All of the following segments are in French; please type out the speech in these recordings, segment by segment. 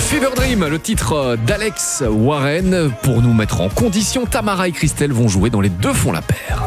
Fever Dream, le titre d'Alex Warren. Pour nous mettre en condition, Tamara et Christelle vont jouer dans Les Deux font la paire.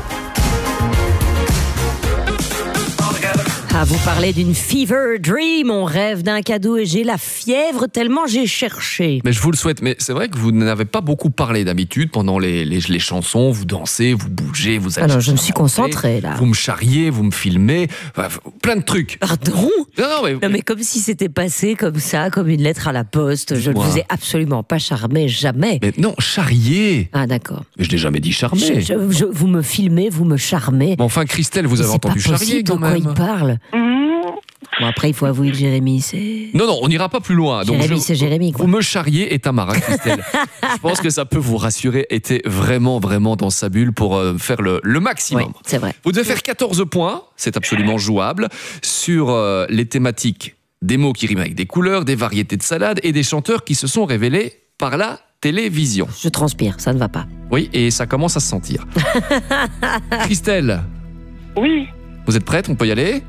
Ah, vous parlez d'une fever dream, on rêve d'un cadeau et j'ai la fièvre tellement j'ai cherché. Mais je vous le souhaite, mais c'est vrai que vous n'avez pas beaucoup parlé d'habitude pendant les chansons, vous dansez, vous bougez, vous allez... Alors je me suis concentrée là. Vous me charriez, vous me filmez, plein de trucs. Pardon ? Non, mais comme si c'était passé comme ça, comme une lettre à la poste. Je ne vous ai absolument pas charmé, jamais. Mais non, charrier. Ah d'accord. Mais je n'ai jamais dit charmer. Vous me filmez, vous me charmez. Bon, enfin Christelle, vous avez entendu charrier quand même. C'est pas possible, de quoi il parle. Bon, après, il faut avouer que Jérémy, c'est... Non, on n'ira pas plus loin. C'est Jérémy, quoi. Vous me charriez et Tamara, Christelle. Je pense que ça peut vous rassurer. Était vraiment dans sa bulle pour faire le maximum. Oui, c'est vrai. Vous devez faire 14 points. C'est absolument jouable. Sur les thématiques des mots qui riment avec des couleurs, des variétés de salades et des chanteurs qui se sont révélés par la télévision. Je transpire, ça ne va pas. Oui, et ça commence à se sentir. Christelle. Oui. Vous êtes prête? On peut y aller?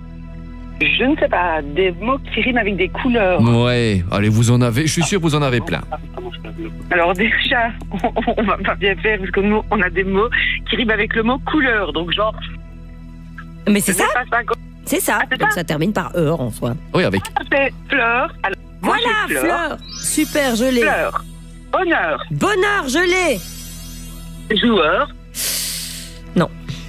Je ne sais pas, des mots qui riment avec des couleurs. Ouais, allez, vous en avez, je suis sûr que vous en avez plein. Alors déjà, on va pas bien faire, parce que nous, on a des mots qui riment avec le mot couleur, donc genre... Mais c'est ça? C'est ça, c'est donc ça. ça termine par heure en soi. Oui, avec... Ça fait fleur. Alors, moi, Voilà, j'ai fleur. Super, je l'ai. Fleur. Honneur. Bonheur, je l'ai. Joueur. Non.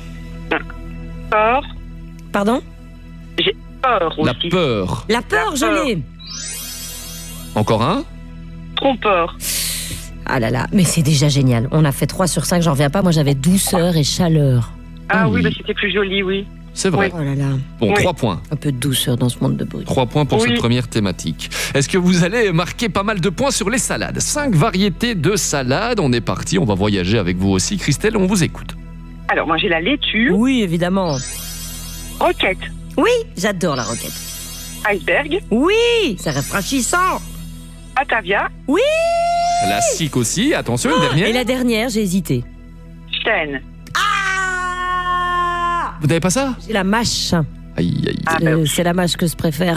Peur. Pardon? J'ai peur La aussi. peur. La peur, je peur. l'ai. Encore un? Trompeur. Ah là là, mais c'est déjà génial. On a fait 3 sur 5, j'en reviens pas. Moi, j'avais douceur et chaleur. Ah oui, oui. bah, c'était plus joli, oui. C'est vrai. Oh là là, Bon, Oui. 3 points. un peu de douceur dans ce monde de beauté. 3 points pour Oui. cette première thématique. Est-ce que vous allez marquer pas mal de points sur les salades? 5 variétés de salades. On est parti, on va voyager avec vous aussi. Christelle, on vous écoute. Alors, moi, j'ai la laitue, Oui, évidemment. roquette, Oui, j'adore la roquette. iceberg, Oui, c'est rafraîchissant. Batavia, La SIC aussi, attention, une dernière. Et la dernière, j'ai hésité. chêne. Ah, Vous n'avez pas ça? j'ai la mâche. Aïe, aïe. Ah, bah, C'est la mâche que je préfère.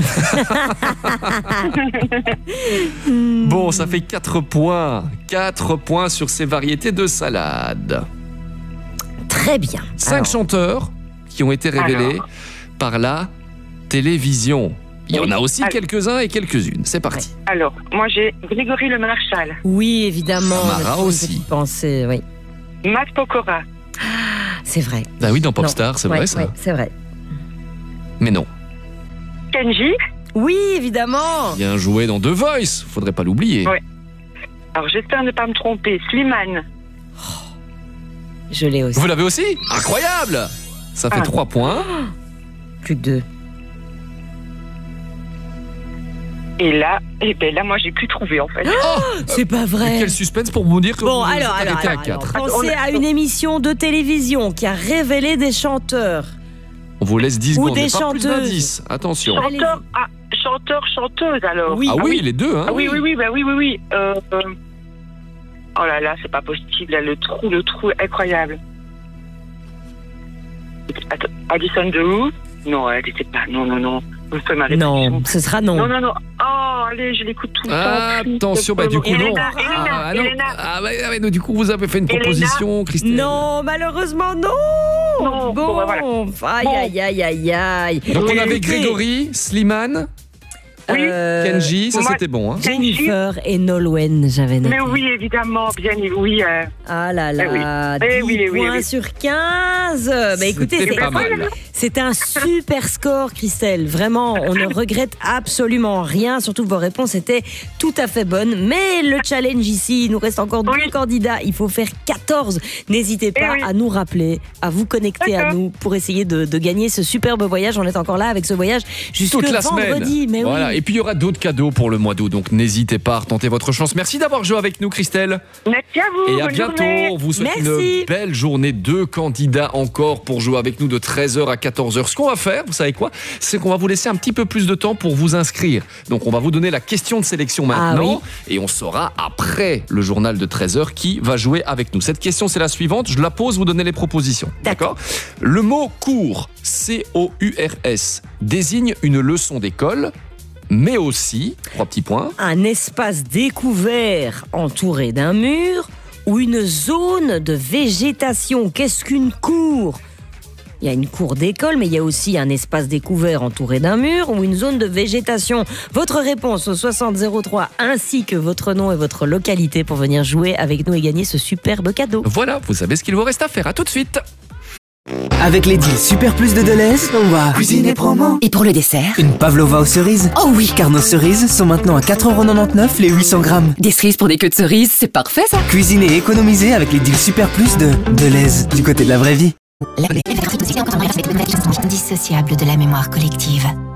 Bon, ça fait 4 points. 4 points sur ces variétés de salades. Très bien. 5 Alors, chanteurs qui ont été révélés Alors. par la télévision. Il y en a aussi Alors. quelques-uns et quelques-unes. C'est parti. Alors, moi, j'ai Grégory Le Marchal, oui, évidemment. Tamara on a une aussi. petite pensée, oui. Matt Pokora, C'est vrai. Ah oui, dans Popstar, c'est Ouais, vrai ça. ouais, c'est vrai. Mais non. Kenji. Oui, évidemment. Bien joué dans The Voice, faudrait pas l'oublier. Ouais. Alors, j'espère ne pas me tromper. Slimane. Je l'ai aussi. Vous l'avez aussi? Incroyable! Ça fait Ah. 3 points. Plus que 2. Et là, moi, j'ai pu trouver, en fait. C'est pas Mais vrai. quel suspense pour vous dire que Bon, vous alors, êtes arrêté à 4. pensez à une émission de télévision qui a révélé des chanteurs. On vous laisse 10 Ou secondes, des mais pas plus chanteuses. d'indices. Attention. Allez-y. Chanteuse, alors. Oui. Ah oui, les deux, hein? Ah oui. Oh là là, c'est pas possible, là, le trou incroyable. Attends, Addison Dehou? Non, elle était pas, non. Vous faites ma réflexion. Non, ce sera non. Non. Oh, allez, je l'écoute tout le temps. Attention, bah du coup, non. Elena, Non. Elena. Ah, ouais, non, du coup, vous avez fait une Elena. proposition, Christelle. Non, malheureusement, non. Non, Bon, voilà. aïe. Donc, on avait Écoutez, Grégory, Slimane, Oui. Kenji, ça moi- c'était bon, hein? Jennifer et Nolwenn, j'avais noté. Mais oui, évidemment, bien, oui. Ah là là, Eh oui. 10 Eh oui. points sur 15. Mais écoutez, C'était pas mal. c'est un super score, Christelle. Vraiment, on ne regrette absolument rien. Surtout que vos réponses étaient tout à fait bonnes. Mais le challenge ici, il nous reste encore 2 Oui. candidats. Il faut faire 14. N'hésitez pas oui. à nous rappeler, à vous connecter à D'accord. nous pour essayer de gagner ce superbe voyage. On est encore là avec ce voyage jusque Toute la vendredi. semaine. Mais Voilà. oui. Et puis il y aura d'autres cadeaux pour le mois d'août, donc n'hésitez pas à retenter votre chance. Merci d'avoir joué avec nous, Christelle. Merci à vous. Et à bonne bientôt. journée. On vous souhaite Merci. une belle journée. 2 candidats encore pour jouer avec nous de 13h à 14h. Ce qu'on va faire, vous savez quoi? C'est qu'on va vous laisser un petit peu plus de temps pour vous inscrire. Donc on va vous donner la question de sélection maintenant. Et on saura après le journal de 13h qui va jouer avec nous. Cette question, c'est la suivante. Je la pose, vous donnez les propositions. D'accord? Le mot cours, C-O-U-R-S, désigne une leçon d'école, mais aussi, 3 petits points. Un espace découvert entouré d'un mur ou une zone de végétation. Qu'est-ce qu'une cour ? Il y a une cour d'école, mais il y a aussi un espace découvert entouré d'un mur ou une zone de végétation. Votre réponse au 6003 ainsi que votre nom et votre localité pour venir jouer avec nous et gagner ce superbe cadeau. Voilà, vous savez ce qu'il vous reste à faire. À tout de suite. Avec les deals Super Plus de Deleuze, on va cuisiner promo. Et pour le dessert? Une pavlova aux cerises. Oh oui! Car nos cerises sont maintenant à 4,99€ les 800 grammes. Des cerises pour des queues de cerises, c'est parfait ça! Cuisiner et économiser avec les deals Super Plus de Deleuze, du côté de la vraie vie. Dissociable de la mémoire collective.